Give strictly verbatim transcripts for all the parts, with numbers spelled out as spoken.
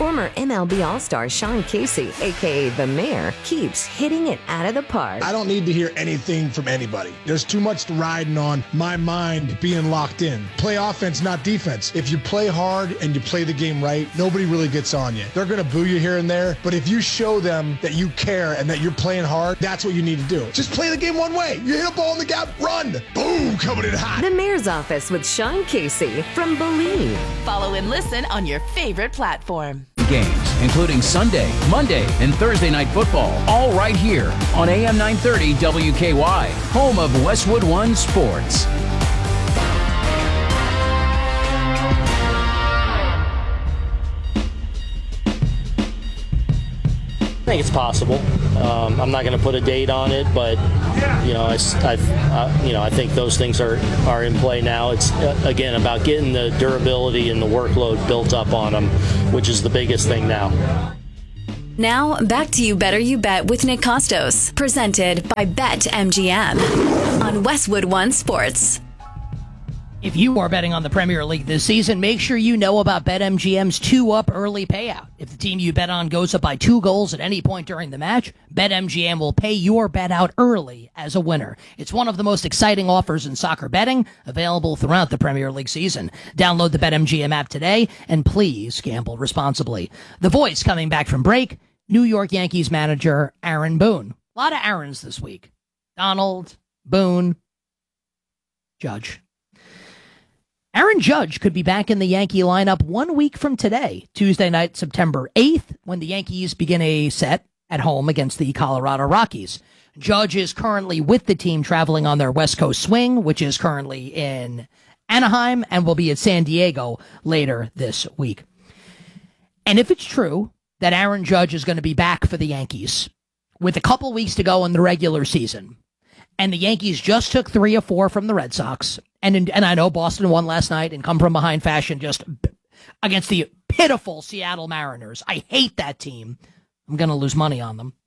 Former M L B All-Star Sean Casey, a k a. The Mayor, keeps hitting it out of the park. I don't need to hear anything from anybody. There's too much riding on my mind being locked in. Play offense, not defense. If you play hard and you play the game right, nobody really gets on you. They're going to boo you here and there, but if you show them that you care and that you're playing hard, that's what you need to do. Just play the game one way. You hit a ball in the gap, run. Boom, coming in hot. The Mayor's Office with Sean Casey from Believe. Follow and listen on your favorite platform. Games, including Sunday, Monday, and Thursday night football, all right here on A M nine thirty W K Y, home of Westwood One Sports. I think it's possible. Um, I'm not going to put a date on it, but you know, I, I, uh, you know, I think those things are, are in play now. It's uh, again about getting the durability and the workload built up on them, which is the biggest thing now. Now back to You Better You Bet with Nick Costos, presented by BetMGM on Westwood One Sports. If you are betting on the Premier League this season, make sure you know about BetMGM's two-up early payout. If the team you bet on goes up by two goals at any point during the match, BetMGM will pay your bet out early as a winner. It's one of the most exciting offers in soccer betting, available throughout the Premier League season. Download the BetMGM app today, and please gamble responsibly. The voice coming back from break, New York Yankees manager Aaron Boone. A lot of Aarons this week. Donald, Boone, Judge. Aaron Judge could be back in the Yankee lineup one week from today, Tuesday night, September eighth, when the Yankees begin a set at home against the Colorado Rockies. Judge is currently with the team traveling on their West Coast swing, which is currently in Anaheim and will be at San Diego later this week. And if it's true that Aaron Judge is going to be back for the Yankees with a couple weeks to go in the regular season, and the Yankees just took three or four from the Red Sox, and in, and I know Boston won last night in come-from-behind fashion just against the pitiful Seattle Mariners. I hate that team. I'm going to lose money on them.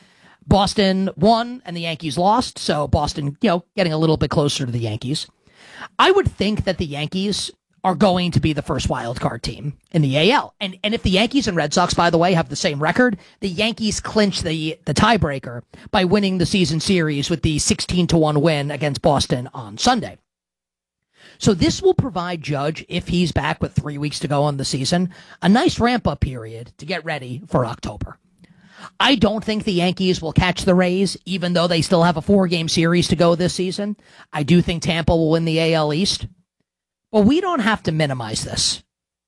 Boston won, and the Yankees lost, so Boston, you know, getting a little bit closer to the Yankees. I would think that the Yankees are going to be the first wild card team in the A L. And and if the Yankees and Red Sox, by the way, have the same record, the Yankees clinch the, the tiebreaker by winning the season series with the sixteen to one win against Boston on Sunday. So this will provide Judge, if he's back with three weeks to go on the season, a nice ramp-up period to get ready for October. I don't think the Yankees will catch the Rays, even though they still have a four-game series to go this season. I do think Tampa will win the A L East. But we don't have to minimize this.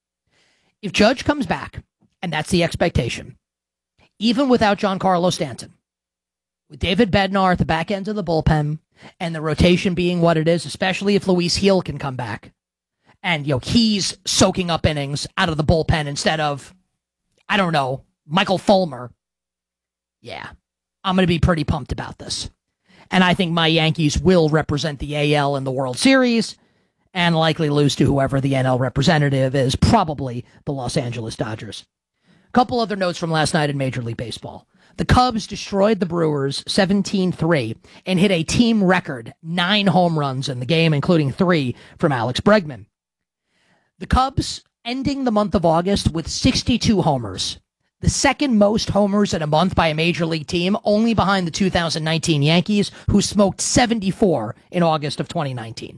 If Judge comes back, and that's the expectation, even without Giancarlo Stanton, with David Bednar at the back end of the bullpen, and the rotation being what it is, especially if Luis Gil can come back, and, you know, he's soaking up innings out of the bullpen instead of, I don't know, Michael Fulmer. Yeah, I'm going to be pretty pumped about this. And I think my Yankees will represent the A L in the World Series, and likely lose to whoever the N L representative is, probably the Los Angeles Dodgers. A couple other notes from last night in Major League Baseball. The Cubs destroyed the Brewers seventeen three and hit a team record nine home runs in the game, including three from Alex Bregman. The Cubs ending the month of August with sixty-two homers, the second most homers in a month by a Major League team, only behind the two thousand nineteen Yankees, who smoked seventy-four in August of twenty nineteen.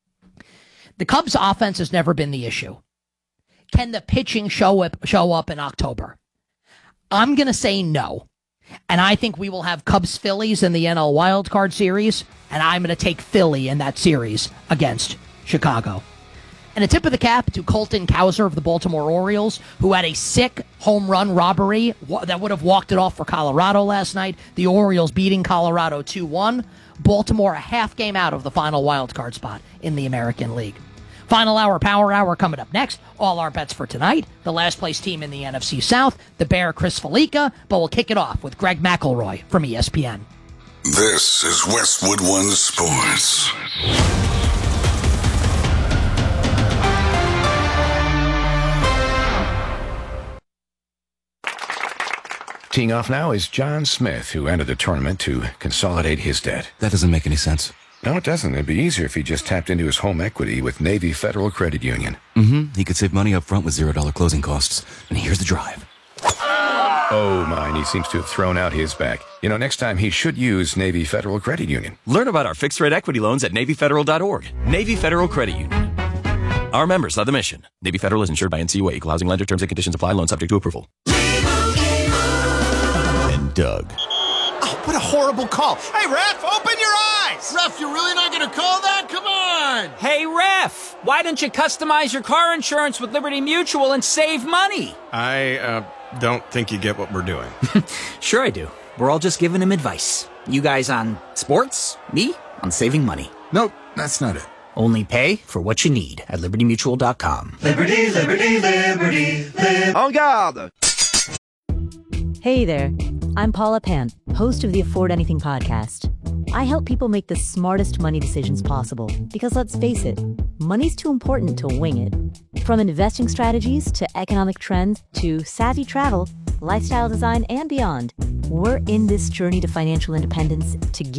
The Cubs' offense has never been the issue. Can the pitching show up, show up in October? I'm going to say no. And I think we will have Cubs-Phillies in the N L Wild Card Series, and I'm going to take Philly in that series against Chicago. And a tip of the cap to Colton Cowser of the Baltimore Orioles, who had a sick home run robbery that would have walked it off for Colorado last night. The Orioles beating Colorado two one. Baltimore a half game out of the final wild card spot in the American League. Final hour, power hour coming up next. All our bets for tonight. The last place team in the N F C South, the Bear Chris Felica, but we'll kick it off with Greg McElroy from E S P N. This is Westwood One Sports. Teeing off now is John Smith, who entered the tournament to consolidate his debt. That doesn't make any sense. No, it doesn't. It'd be easier if he just tapped into his home equity with Navy Federal Credit Union. Mm-hmm. He could save money up front with zero dollar closing costs. And here's the drive. Oh, mine. He seems to have thrown out his back. You know, next time he should use Navy Federal Credit Union. Learn about our fixed rate equity loans at Navy Federal dot org. Navy Federal Credit Union. Our members love the mission. Navy Federal is insured by N C U A. Equal housing lender. Terms and conditions apply. Loan subject to approval. And Doug. Oh, what a horrible call. Hey, ref, open your eyes. Ref, you're really not going to call that? Come on. Hey, ref, why don't you customize your car insurance with Liberty Mutual and save money? I, uh, don't think you get what we're doing. Sure I do. We're all just giving him advice. You guys on sports, me on saving money. Nope, that's not it. Only pay for what you need at Liberty Mutual dot com. Liberty, Liberty, Liberty, Liberty. En garde! Hey there, I'm Paula Pan, host of the Afford Anything podcast. I help people make the smartest money decisions possible because, let's face it, money's too important to wing it. From investing strategies to economic trends to savvy travel, lifestyle design, and beyond, we're in this journey to financial independence together.